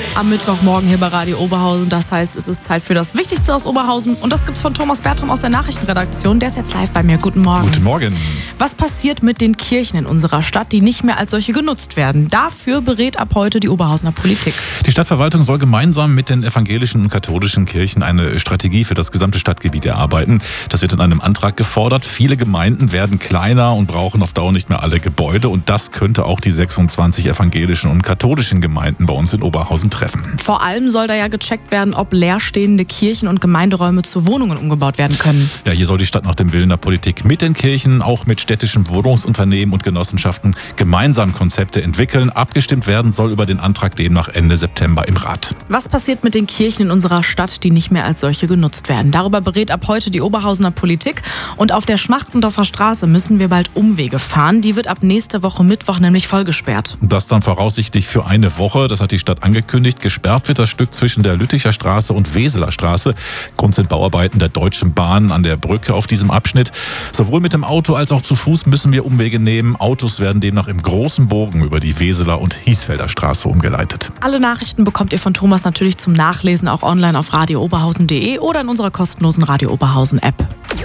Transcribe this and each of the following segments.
am Mittwochmorgen hier bei Radio Oberhausen. Das heißt, es ist Zeit für das Wichtigste aus Oberhausen. Und das gibt's von Thomas Bertram aus der Nachrichtenredaktion. Der ist jetzt live bei mir. Guten Morgen. Guten Morgen. Was passiert mit den Kirchen in unserer Stadt, die nicht mehr als solche genutzt werden? Dafür berät ab heute die Oberhausener Politik. Die Stadtverwaltung soll gemeinsam mit den evangelischen und katholischen Kirchen eine Strategie für das gesamte Stadtgebiet erarbeiten. Das wird in einem Antrag gefordert. Viele Gemeinden werden kleiner und brauchen auf Dauer nicht mehr alle Gebäude. Und das könnte auch die 26 evangelischen und katholischen Gemeinden bei uns in Oberhausen treffen. Vor allem soll da ja gecheckt werden, ob leerstehende Kirchen und Gemeinderäume zu Wohnungen umgebaut werden können. Ja, hier soll die Stadt nach dem Willen der Politik mit den Kirchen, auch mit städtischen Wohnungsunternehmen und Genossenschaften gemeinsam Konzepte entwickeln. Abgestimmt werden soll über den Antrag demnach Ende September im Rat. Was passiert mit den Kirchen in unserer Stadt, die nicht mehr als solche genutzt werden? Darüber berät ab heute die Oberhausener Politik. Und auf der Schmachtendorfer Straße müssen wir bald Umwege fahren. Die wird ab nächste Woche Mittwoch nämlich vollgesperrt. Das dann voraussichtlich für eine Woche. Das hat die Stadt angekündigt. Gesperrt wird das Stück zwischen der Lütticher Straße und Weseler Straße. Grund sind Bauarbeiten der Deutschen Bahn an der Brücke auf diesem Abschnitt. Sowohl mit dem Auto als auch zu Fuß müssen wir Umwege nehmen. Autos werden demnach im großen Bogen über die Weseler und Hiesfelder Straße umgeleitet. Alle Nachrichten bekommt ihr von Thomas natürlich zum Nachlesen auch online auf radiooberhausen.de oder in unserer kostenlosen Radio Oberhausen App.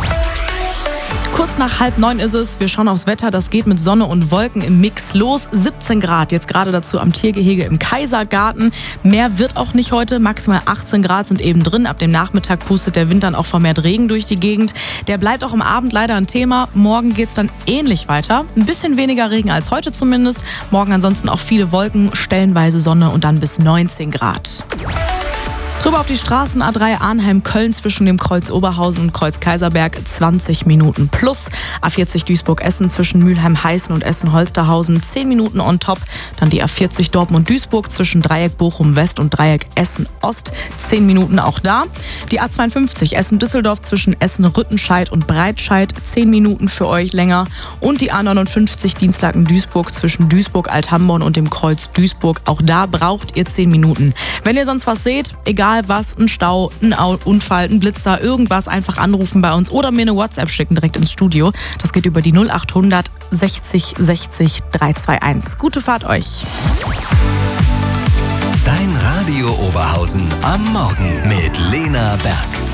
Kurz nach 8:30 ist es. Wir schauen aufs Wetter. Das geht mit Sonne und Wolken im Mix los. 17 Grad. Jetzt gerade dazu am Tiergehege im Kaisergarten. Mehr wird auch nicht heute. Maximal 18 Grad sind eben drin. Ab dem Nachmittag pustet der Wind dann auch vermehrt Regen durch die Gegend. Der bleibt auch am Abend leider ein Thema. Morgen geht es dann ähnlich weiter. Ein bisschen weniger Regen als heute zumindest. Morgen ansonsten auch viele Wolken, stellenweise Sonne und dann bis 19 Grad. Drüber auf die Straßen A3 Arnheim-Köln zwischen dem Kreuz Oberhausen und Kreuz Kaiserberg 20 Minuten plus. A40 Duisburg-Essen zwischen Mülheim-Heißen und Essen-Holsterhausen 10 Minuten on top. Dann die A40 Dortmund-Duisburg zwischen Dreieck Bochum-West und Dreieck Essen-Ost 10 Minuten auch da. Die A52 Essen-Düsseldorf zwischen Essen-Rüttenscheid und Breitscheid 10 Minuten für euch länger. Und die A59 Dienstlaken-Duisburg zwischen Duisburg-Althamborn und dem Kreuz Duisburg. Auch da braucht ihr 10 Minuten. Wenn ihr sonst was seht, egal was, ein Stau, ein Unfall, ein Blitzer, irgendwas, einfach anrufen bei uns oder mir eine WhatsApp schicken direkt ins Studio. Das geht über die 0800 60 60 321. Gute Fahrt euch. Dein Radio Oberhausen am Morgen mit Lena Berg.